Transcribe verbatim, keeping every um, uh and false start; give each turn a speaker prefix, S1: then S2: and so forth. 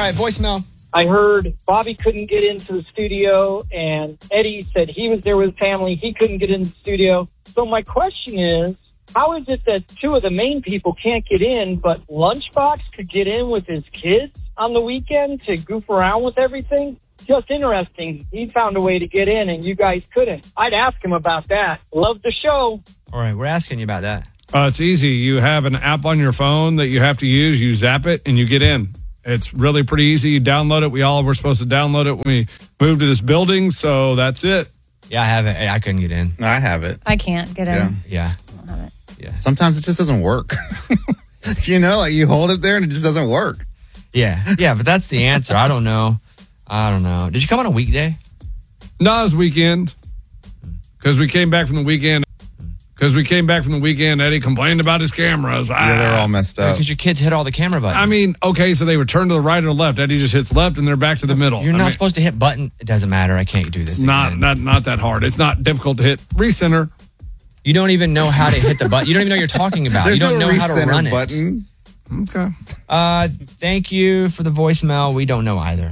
S1: right, voicemail.
S2: I heard Bobby couldn't get into the studio, and Eddie said he was there with his family. He couldn't get in the studio. So my question is, how is it that two of the main people can't get in, but Lunchbox could get in with his kids on the weekend to goof around with everything? Just interesting. He found a way to get in, and you guys couldn't. I'd ask him about that. Love the show.
S1: All right, we're asking you about that.
S3: Uh, it's easy. You have an app on your phone that you have to use. You zap it, and you get in. It's really pretty easy. You download it. We all were supposed to download it when we moved to this building, so that's it.
S1: Yeah, I have it. I couldn't get in.
S4: I have it.
S5: I can't get in.
S4: Yeah.
S1: Yeah.
S5: I don't have it.
S1: Yeah.
S4: Sometimes it just doesn't work. You know, like you hold it there and it just doesn't work.
S1: Yeah. Yeah, but that's the answer. I don't know. I don't know. Did you come on a weekday?
S3: No, it was weekend. Because we came back from the weekend. Because we came back from the weekend, Eddie complained about his cameras.
S4: Yeah, they're all messed up.
S1: Because your kids hit all the camera buttons.
S3: I mean, okay, so they would turn to the right or the left. Eddie just hits left, and they're back to the middle.
S1: You're
S3: I
S1: not
S3: mean,
S1: supposed to hit button. It doesn't matter. I can't do this.
S3: Not,
S1: again.
S3: not, not that hard. It's not difficult to hit recenter.
S1: You don't even know how to hit the button. You don't even know what you're talking about.
S4: There's
S1: you don't
S4: no
S1: know how to
S4: recenter
S1: run
S4: button.
S1: it.
S3: Okay.
S1: Uh, thank you for the voicemail. We don't know either.